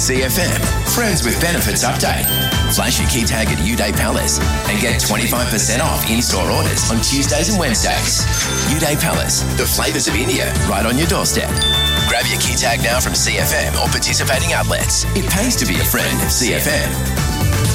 CFM, Friends with Benefits Update. Flash your key tag at Uday Palace and get 25% off in-store orders on Tuesdays and Wednesdays. Uday Palace, the flavours of India, right on your doorstep. Grab your key tag now from CFM or participating outlets. It pays to be a friend of CFM.